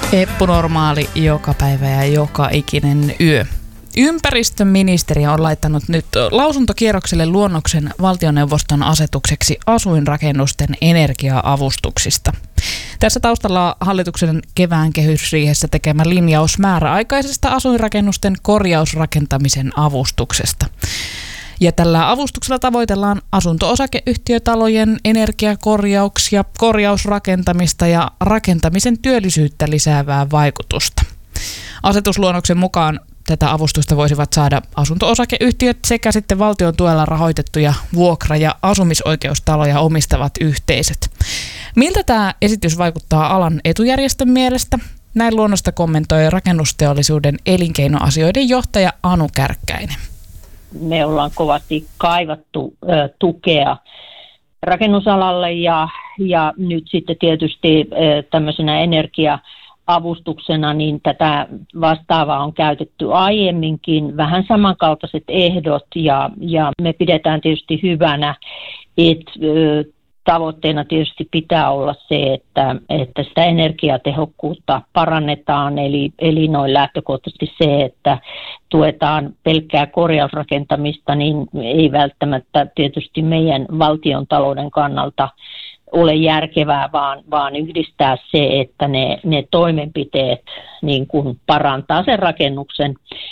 Eppunormaali joka päivä ja joka ikinen yö. Ympäristöministeriö on laittanut nyt lausuntokierrokselle luonnoksen valtioneuvoston asetukseksi asuinrakennusten energia-avustuksista. Tässä taustalla hallituksen kevään kehysriihessä tekemä linjaus määräaikaisesta asuinrakennusten korjausrakentamisen avustuksesta. Ja tällä avustuksella tavoitellaan asunto-osakeyhtiötalojen energiakorjauksia, korjausrakentamista ja rakentamisen työllisyyttä lisäävää vaikutusta. Asetusluonnoksen mukaan tätä avustusta voisivat saada asunto-osakeyhtiöt sekä sitten valtion tuella rahoitettuja vuokra- ja asumisoikeustaloja omistavat yhteisöt. Miltä tämä esitys vaikuttaa alan etujärjestön mielestä? Näin luonnosta kommentoi rakennusteollisuuden elinkeinoasioiden johtaja Anu Kärkkäinen. Me ollaan kovasti kaivattu tukea rakennusalalle ja nyt sitten tietysti tämmöisenä energia-avustuksena niin tätä vastaavaa on käytetty aiemminkin, vähän samankaltaiset ehdot ja me pidetään tietysti hyvänä, että tavoitteena tietysti pitää olla se, että sitä energiatehokkuutta parannetaan, eli noin lähtökohtaisesti se, että tuetaan pelkkää korjausrakentamista, niin ei välttämättä tietysti meidän valtion talouden kannalta ole järkevää, vaan yhdistää se, että ne toimenpiteet niin kuin parantaa sen rakennuksen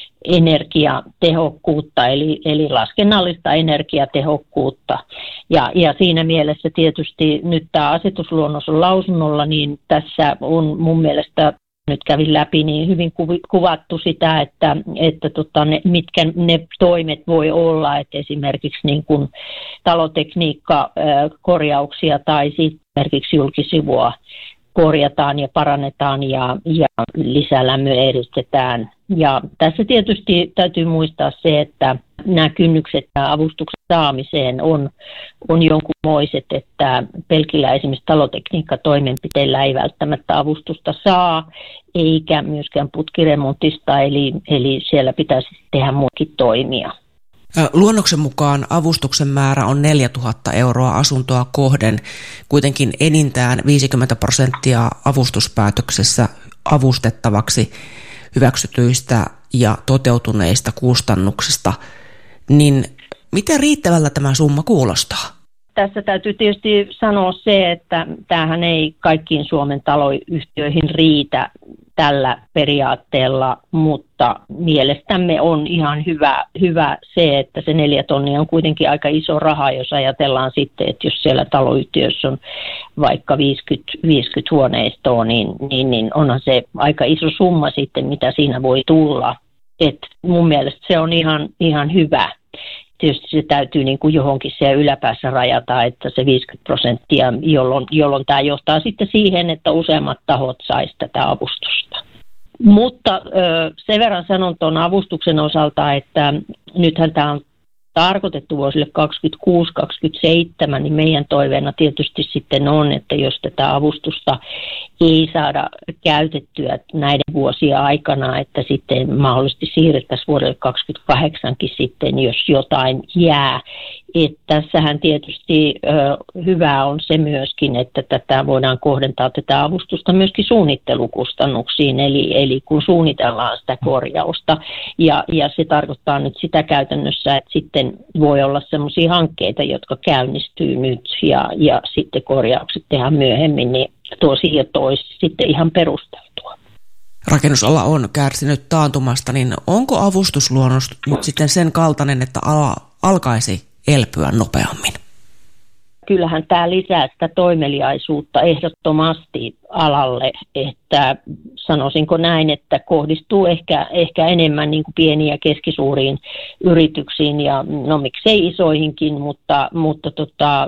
energiatehokkuutta, eli laskennallista energiatehokkuutta. Ja siinä mielessä tietysti nyt tämä asetusluonnos on lausunnolla, niin tässä on mun mielestä, nyt kävin läpi, niin hyvin kuvattu sitä, että mitkä ne toimet voi olla, että esimerkiksi niin kuin talotekniikkakorjauksia tai esimerkiksi julkisivua korjataan ja parannetaan ja lisälämmö eristetään. Ja tässä tietysti täytyy muistaa se, että nämä kynnykset avustuksen saamiseen on jonkunmoiset, että pelkillä esimerkiksi talotekniikkatoimenpiteillä ei välttämättä avustusta saa, eikä myöskään putkiremontista, eli siellä pitäisi tehdä muitakin toimia. Luonnoksen mukaan avustuksen määrä on 4 000 euroa asuntoa kohden. Kuitenkin enintään 50% avustuspäätöksessä avustettavaksi hyväksytyistä ja toteutuneista kustannuksista. Niin miten riittävällä tämä summa kuulostaa? Tässä täytyy tietysti sanoa se, että tämähän ei kaikkiin Suomen taloyhtiöihin riitä tällä periaatteella, mutta mielestämme on ihan hyvä se, että se 4 tonnia on kuitenkin aika iso raha, jos ajatellaan sitten, että jos siellä taloyhtiössä on vaikka 50 huoneistoa, niin onhan se aika iso summa sitten, mitä siinä voi tulla. Et mun mielestä se on ihan hyvä. Tietysti se täytyy niin kuin johonkin siellä yläpäässä rajata, että se 50%, jolloin tämä johtaa sitten siihen, että useammat tahot saisi tätä avustusta. Mutta sen verran sanon tuon avustuksen osalta, että nythän tämä on tarkoitettu vuosille 26-27, niin meidän toiveena tietysti sitten on, että jos tätä avustusta ei saada käytettyä näiden vuosien aikana, että sitten mahdollisesti siirrettäisiin vuodelle 28kin sitten, jos jotain jää. Että tässähän tietysti hyvää on se myöskin, että tätä voidaan kohdentaa tätä avustusta myöskin suunnittelukustannuksiin, eli kun suunnitellaan sitä korjausta. Ja se tarkoittaa nyt sitä käytännössä, että sitten voi olla sellaisia hankkeita, jotka käynnistyy nyt ja sitten korjaukset tehdään myöhemmin, niin tuo siirto olisi sitten ihan perusteltua. Rakennusala on kärsinyt taantumasta, niin onko avustusluonnos nyt sitten sen kaltainen, että ala alkaisi elpyä nopeammin? Kyllähän tämä lisää sitä toimeliaisuutta ehdottomasti alalle, että sanoisinko näin, että kohdistuu ehkä enemmän niin kuin pieniin ja keskisuuriin yrityksiin ja no miksei isoihinkin, mutta